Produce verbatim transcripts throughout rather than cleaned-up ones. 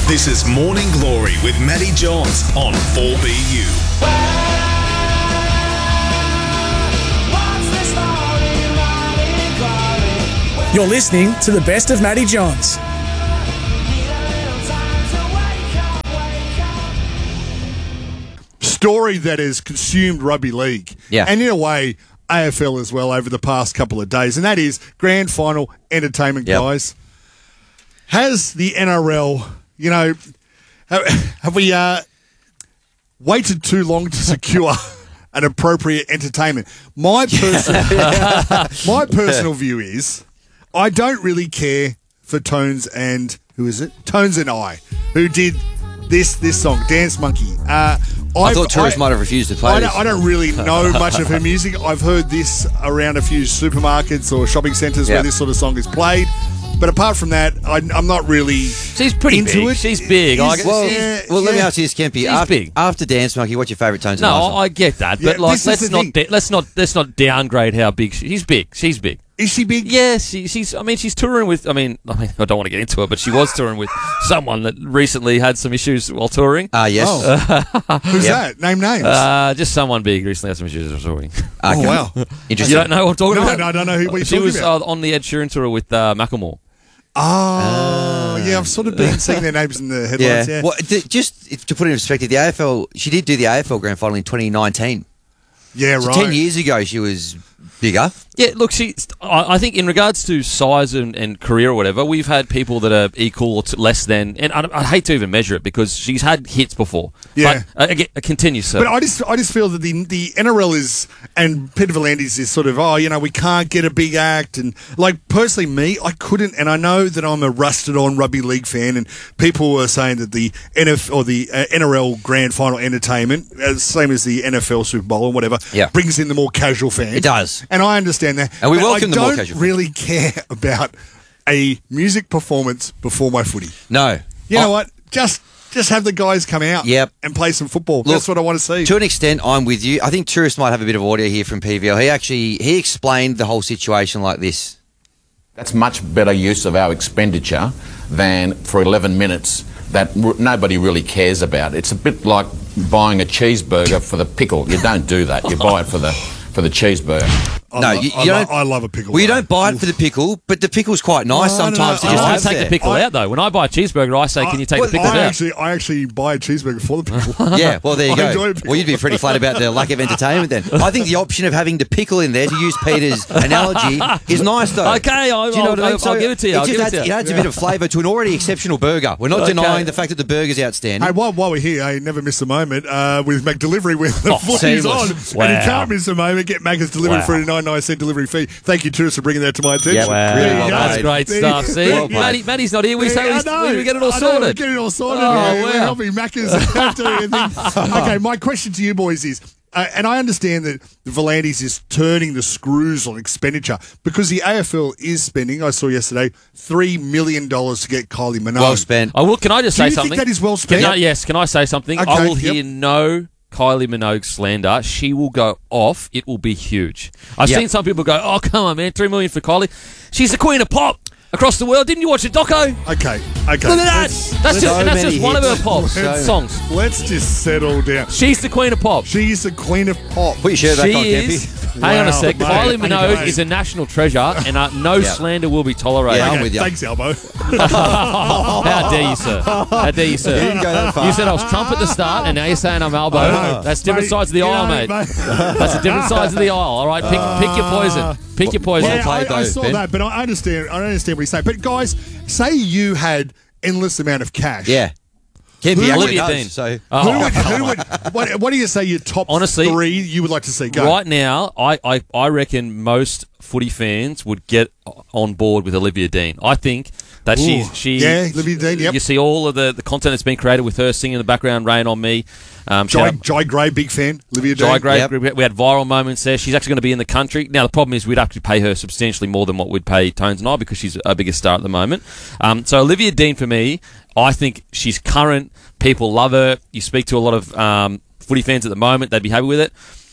This is Morning Glory with Matty Johns on four B U. You're listening to the best of Matty Johns. Story that has consumed rugby league. Yeah. And in a way, A F L as well over the past couple of days. And that is grand final entertainment, Yep. guys. Has the N R L, you know, have, have we uh, waited too long to secure an appropriate entertainment? My personal, my personal view is I don't really care for Tones and, who is it? Tones and I, who did this this song, Dance Monkey. Uh, I thought Tourist might have refused to play I this. don't, I don't really know much of her music. I've heard this around a few supermarkets or shopping centres Yeah. where this sort of song is played. But apart from that, I, I'm not really She's pretty into big. it. She's big. I Is- can- Well, Yeah, well let me yeah. ask you this, Kempy. She's after, big. after Dance Monkey, what's your favourite Tones No, and I song? I get that, Yeah, but like, this is let's the not thing. da- let's not let's not downgrade how big she, she's big. She's big. Is she big? Yeah, she, she's. I mean, she's touring with. I mean, I mean, I don't want to get into it, but she was touring with someone that recently had some issues while touring. Ah, yes. Oh. Who's Yep. that? Name names. Uh, just someone big recently had some issues while touring. Okay. oh, wow. Interesting. You don't know what I'm talking No, about? no, I don't know who- what you're She talking was about. Uh, on the Ed Sheeran tour with uh, Macklemore. Oh, yeah, I've sort of been seeing their names in the Yeah. headlines. Yeah. Well, th- just if- to put it in perspective, the A F L, she did do the A F L Grand Final in twenty nineteen. Yeah, So right. ten years ago, she was bigger. Yeah, look, she. I I think in regards to size and, and career or whatever, we've had people that are equal or t- less than, and I, I hate to even measure it because she's had hits before. Yeah. But uh, again, uh, continue, sir. But I just, I just feel that the the N R L is, and Peter V'landys is sort of, oh, you know, we can't get a big act, and like personally, me, I couldn't, and I know that I'm a rusted-on rugby league fan, and people were saying that the N F or the uh, N R L Grand Final entertainment, uh, same as the N F L Super Bowl and whatever, Yeah. brings in the more casual fan. It does. and I understand that, And we but welcome I the more don't casual fan. really care about a music performance before my footy. No. You know I- what? Just. Just have the guys come out Yep. and play some football. Look, That's what I want to see. To an extent, I'm with you. I think Tourist might have a bit of audio here from P V L. He actually he explained the whole situation like this. That's much better use of our expenditure than for eleven minutes that r- nobody really cares about. It's a bit like buying a cheeseburger for the pickle. You don't do that. You buy it for the for the cheeseburger. I no, lo- you, I you lo- don't. I love a pickle. Well, you though. don't buy it for the pickle, but the pickle's quite nice Oh, I don't sometimes know. to just I I have take there. the pickle I- out though. When I buy a cheeseburger, I say, "Can you take Well, the pickles I out?" actually, I actually buy a cheeseburger for the pickle. Yeah, well, there you I enjoy go. a pickle. Well, you'd be pretty flat about the lack of entertainment then. I think the option of having the pickle in there, to use Peter's analogy, is nice though. Okay, I'll- Do you know I'll- what I mean? I'll give it to you, I'll just give it adds, to you. adds a bit of flavour to an already exceptional burger. We're not Okay. denying the fact that the burger's outstanding. Hey, while, while we're here, I never miss a moment uh, with McDelivery when the Oh, footy's on. seamless. And you Wow. can't miss a moment. Get Macca's delivered Wow. for a ninety-nine cent delivery fee. Thank you, Tourist, for bringing that to my attention. Yeah, Wow, There you go. that's great There stuff. you- See, there you go. Matty, Matty's not here. We Yeah, say I we, know. we get it all I know, sorted. Get it all sorted. Oh, yeah. We're wow. helping Macca's do anything. Okay, my question to you boys is, uh, and I understand that the V'landys is turning the screws on expenditure because the A F L is spending, I saw yesterday, three million dollars to get Kylie Minogue. Well spent. I will. Can I just Do say you think something? that is well Can spent? I, yes. Can I say something? Okay, I will yep. hear no Kylie Minogue slander. She will go off. It will be huge. I've Yep. seen some people go, "Oh, come on, man, three million for Kylie. She's the queen of pop across the world." Didn't you watch the doco? Okay, okay. Look at that. Let's- That's just, so and that's many just one of her hits. pop So- songs. Let's just settle down. She's the queen of pop. She's the queen of pop. Put your shirt back She on, is. Kempy. Hang on a Wow, sec. mate. Kylie Minogue Okay. is a national treasure, and uh, no Yeah. slander will be tolerated. Yeah, I'm Okay, with you. thanks, Elbow. How dare you, sir? How dare you, sir? You didn't go that far. You said I was Trump at the start, and now you're saying I'm Albo. know. That's different Mate, sides of the you aisle, know, mate. mate. That's the different sides of the aisle. All right, pick pick your poison. Pick your poison. Yeah, played, I, I though, saw Ben. that, but I understand. I don't understand what he's saying. But guys, say you had endless amount of cash. Yeah. Kempy Who- actually Olivia does, Dean. so... Oh. Who would, who would, what, what do you say your top Honestly, three you would like to see? Go. Right now, I, I, I reckon most footy fans would get on board with Olivia Dean. I think that Ooh. she's she. Yeah, Olivia Dean, yep. You see all of the, the content that's been created with her singing in the background, "Rain on Me." Um, she Jai, had- Jai Gray, big fan. Olivia Dean. Jai Gray, Yep. we had viral moments there. She's actually going to be in the country. Now, the problem is we'd actually pay her substantially more than what we'd pay Tones and I because she's our biggest star at the moment. Um, so Olivia Dean, for me, I think she's current. People love her. You speak to a lot of um, footy fans at the moment. They'd be happy with it.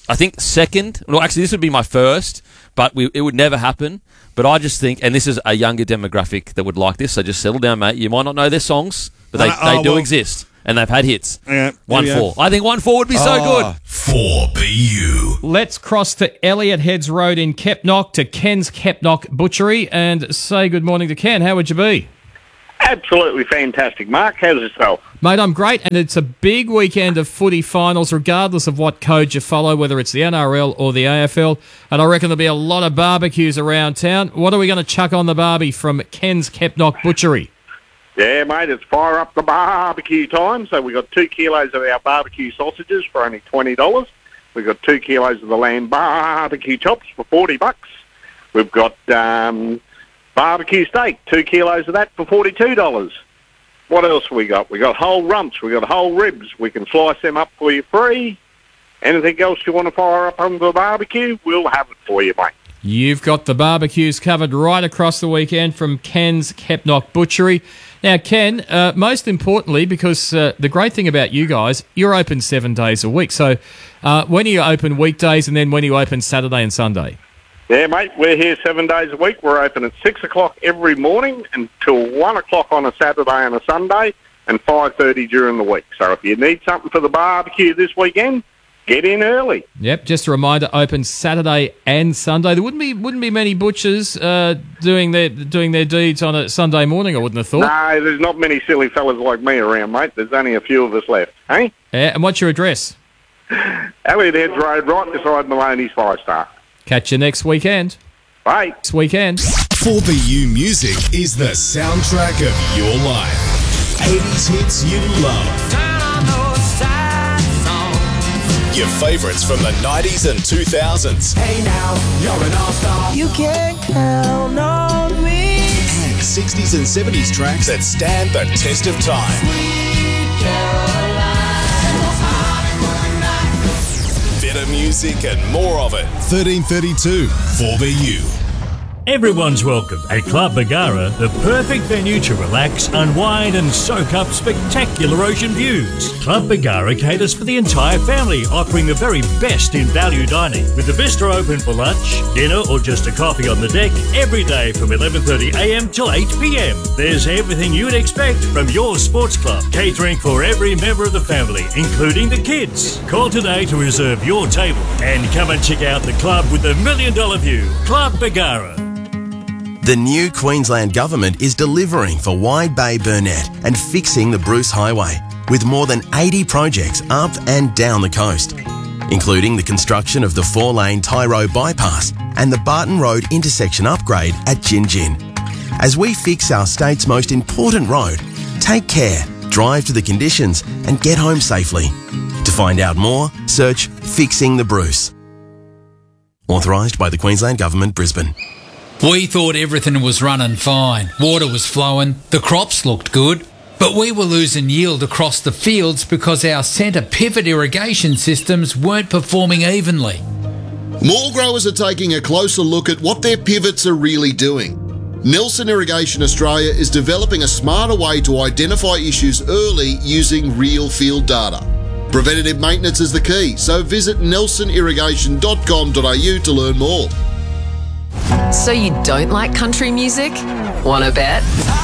I think second. Well, actually, this would be my first, but we, it would never happen. But I just think, and this is a younger demographic that would like this, so just settle down, mate. You might not know their songs, but they, Uh, oh, they do well- exist, and they've had hits. Yeah, one there we four. I think one four would be so good. four B U. Let's cross to Elliot Heads Road in Kepnock to Ken's Kepnock Butchery and say good morning to Ken. How would you be? Absolutely fantastic, Mark. How's yourself? Mate, I'm great, and it's a big weekend of footy finals, regardless of what code you follow, whether it's the N R L or the A F L, and I reckon there'll be a lot of barbecues around town. What are we going to chuck on the barbie from Ken's Kepnock Butchery? Yeah, mate, it's fire up the barbecue time. So we've got two kilos of our barbecue sausages for only twenty dollars. We've got two kilos of the lamb barbecue chops for forty bucks. We've got um, barbecue steak, two kilos of that for forty-two dollars. What else we got? We got whole rumps. We got whole ribs. We can slice them up for you free. Anything else you want to fire up on the barbecue, we'll have it for you, mate. You've got the barbecues covered right across the weekend from Ken's Kepnock Butchery. Now, Ken, uh, most importantly, because uh, the great thing about you guys, you're open seven days a week. So uh, when are you open weekdays and then when are you open Saturday and Sunday? Yeah, mate, we're here seven days a week. We're open at six o'clock every morning until one o'clock on a Saturday and a Sunday and five thirty during the week. So if you need something for the barbecue this weekend, get in early. Yep, just a reminder, open Saturday and Sunday. There wouldn't be wouldn't be many butchers uh, doing their doing their deeds on a Sunday morning, I wouldn't have thought. No, there's not many silly fellas like me around, mate. There's only a few of us left, hey? Yeah, and what's your address? Elliot Heads Road, right beside Maloney's Five Star. Catch you next weekend. Bye. Next weekend. four B U music is the soundtrack of your life. eighties hits you love. Turn on those sad songs. Your favourites from the nineties and two thousands. Hey now, you're an all-star. You can count on me. And sixties and seventies tracks that stand the test of time. Sweet Caroline. Better music and more of it. thirteen thirty-two, four B U. Everyone's welcome at Club Bagara, the perfect venue to relax, unwind and soak up spectacular ocean views. Club Bagara caters for the entire family, offering the very best in value dining. With the bistro open for lunch, dinner or just a coffee on the deck every day from eleven thirty a m till eight p m. There's everything you'd expect from your sports club, catering for every member of the family, including the kids. Call today to reserve your table and come and check out the club with the million dollar view, Club Bagara. The new Queensland Government is delivering for Wide Bay Burnett and fixing the Bruce Highway with more than eighty projects up and down the coast, including the construction of the four-lane Tyro bypass and the Barton Road intersection upgrade at Gin Gin. As we fix our state's most important road, take care, drive to the conditions and get home safely. To find out more, search Fixing the Bruce. Authorised by the Queensland Government, Brisbane. We thought everything was running fine. Water was flowing, the crops looked good, but we were losing yield across the fields because our centre pivot irrigation systems weren't performing evenly. More growers are taking a closer look at what their pivots are really doing. Nelson Irrigation Australia is developing a smarter way to identify issues early using real field data. Preventative maintenance is the key, so visit nelson irrigation dot com dot a u to learn more. So you don't like country music? Wanna bet?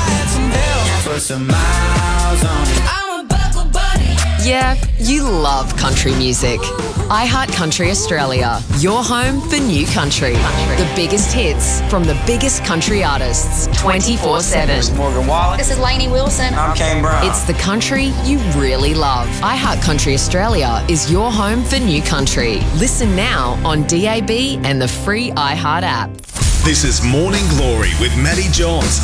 Yeah, you love country music. iHeartCountry Australia, your home for new country. The biggest hits from the biggest country artists, twenty-four seven. This is Morgan Wallen. This is Lainey Wilson. I'm Kane Brown. It's the country you really love. iHeartCountry Australia is your home for new country. Listen now on D A B and the free iHeart app. This is Morning Glory with Matty Johns